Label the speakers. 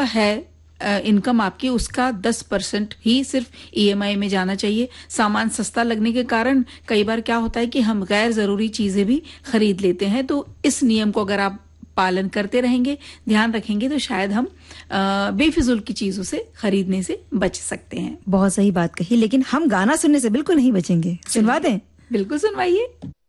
Speaker 1: है इनकम आपकी, उसका 10% ही सिर्फ ईएमआई में जाना चाहिए। सामान सस्ता लगने के कारण कई बार क्या होता है कि हम गैर जरूरी चीजें भी खरीद लेते हैं। तो इस नियम को अगर आप पालन करते रहेंगे, ध्यान रखेंगे, तो शायद हम बेफिजूल की चीजों से खरीदने से बच सकते हैं।
Speaker 2: बहुत सही बात कही, लेकिन हम गाना सुनने से बिल्कुल नहीं बचेंगे। सुनवा दें?
Speaker 1: बिल्कुल सुनवाइए।